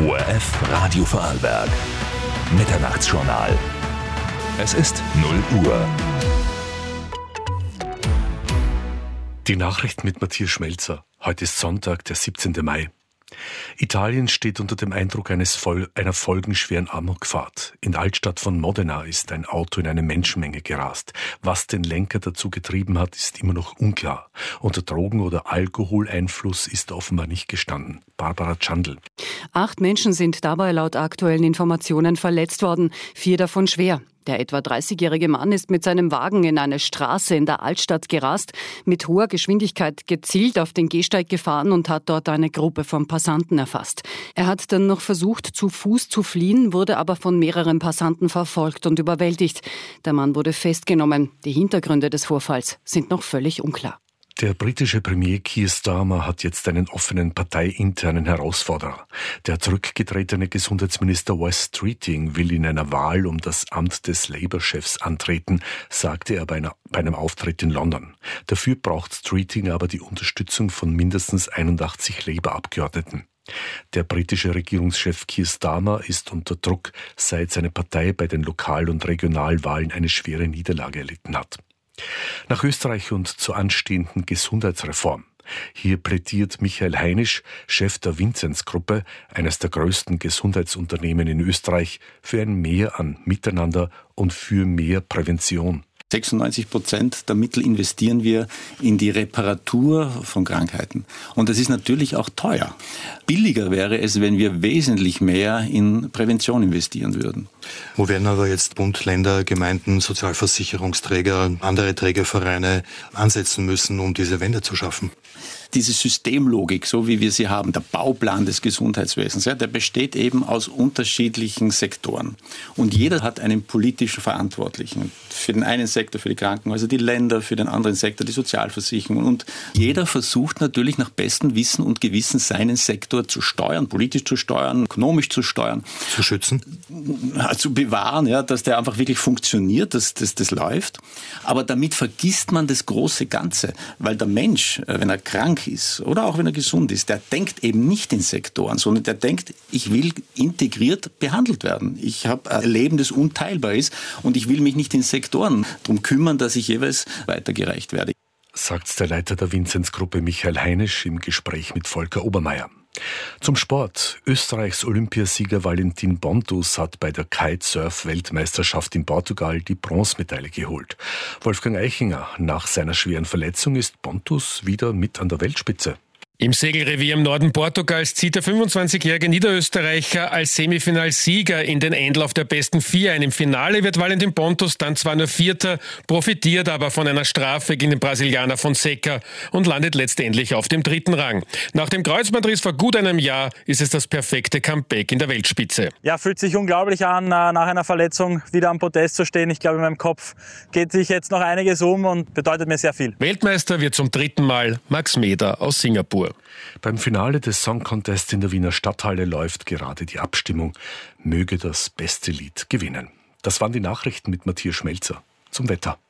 ORF Radio Vorarlberg. Mitternachtsjournal. Es ist 0 Uhr. Die Nachrichten mit Matthias Schmelzer. Heute ist Sonntag, der 17. Mai. Italien steht unter dem Eindruck einer folgenschweren Amokfahrt. In der Altstadt von Modena ist ein Auto in eine Menschenmenge gerast. Was den Lenker dazu getrieben hat, ist immer noch unklar. Unter Drogen- oder Alkoholeinfluss ist offenbar nicht gestanden. Barbara Tschandl. 8 Menschen sind dabei laut aktuellen Informationen verletzt worden, 4 davon schwer. Der etwa 30-jährige Mann ist mit seinem Wagen in eine Straße in der Altstadt gerast, mit hoher Geschwindigkeit gezielt auf den Gehsteig gefahren und hat dort eine Gruppe von Passanten erfasst. Er hat dann noch versucht, zu Fuß zu fliehen, wurde aber von mehreren Passanten verfolgt und überwältigt. Der Mann wurde festgenommen. Die Hintergründe des Vorfalls sind noch völlig unklar. Der britische Premier Keir Starmer hat jetzt einen offenen parteiinternen Herausforderer. Der zurückgetretene Gesundheitsminister Wes Streeting will in einer Wahl um das Amt des Labour-Chefs antreten, sagte er bei einem Auftritt in London. Dafür braucht Streeting aber die Unterstützung von mindestens 81 Labour-Abgeordneten. Der britische Regierungschef Keir Starmer ist unter Druck, seit seine Partei bei den Lokal- und Regionalwahlen eine schwere Niederlage erlitten hat. Nach Österreich und zur anstehenden Gesundheitsreform. Hier plädiert Michael Heinisch, Chef der Vinzenz-Gruppe, eines der größten Gesundheitsunternehmen in Österreich, für ein Mehr an Miteinander und für mehr Prävention. 96% der Mittel investieren wir in die Reparatur von Krankheiten. Und das ist natürlich auch teuer. Billiger wäre es, wenn wir wesentlich mehr in Prävention investieren würden. Wo werden aber jetzt Bund, Länder, Gemeinden, Sozialversicherungsträger, andere Trägervereine ansetzen müssen, um diese Wende zu schaffen? Diese Systemlogik, so wie wir sie haben, der Bauplan des Gesundheitswesens, der besteht eben aus unterschiedlichen Sektoren. Und jeder hat einen politischen Verantwortlichen. Für den einen Sektor, für die Krankenhäuser, die Länder, für den anderen Sektor, die Sozialversicherungen. Und jeder versucht natürlich nach bestem Wissen und Gewissen seinen Sektor zu steuern, politisch zu steuern, ökonomisch zu steuern. Zu schützen? Zu bewahren, dass der einfach wirklich funktioniert, dass das läuft. Aber damit vergisst man das große Ganze. Weil der Mensch, wenn er krank ist oder auch wenn er gesund ist, der denkt eben nicht in Sektoren, sondern der denkt, ich will integriert behandelt werden. Ich habe ein Leben, das unteilbar ist und ich will mich nicht in Sektoren darum kümmern, dass ich jeweils weitergereicht werde. Sagt der Leiter der Vinzenz-Gruppe Michael Heinisch im Gespräch mit Volker Obermeier. Zum Sport. Österreichs Olympiasieger Valentin Pontus hat bei der Kitesurf-Weltmeisterschaft in Portugal die Bronzemedaille geholt. Wolfgang Eichinger, nach seiner schweren Verletzung ist Pontus wieder mit an der Weltspitze. Im Segelrevier im Norden Portugals zieht der 25-jährige Niederösterreicher als Semifinalsieger in den Endlauf der besten 4 ein. Im Finale wird Valentin Pontus dann zwar nur Vierter, profitiert aber von einer Strafe gegen den Brasilianer Fonseca und landet letztendlich auf dem 3. Rang. Nach dem Kreuzbandriss vor gut einem Jahr ist es das perfekte Comeback in der Weltspitze. Ja, fühlt sich unglaublich an, nach einer Verletzung wieder am Podest zu stehen. Ich glaube, in meinem Kopf geht sich jetzt noch einiges um und bedeutet mir sehr viel. Weltmeister wird zum 3. Mal Max Meder aus Singapur. Beim Finale des Song Contest in der Wiener Stadthalle läuft gerade die Abstimmung. Möge das beste Lied gewinnen. Das waren die Nachrichten mit Matthias Schmelzer. Zum Wetter.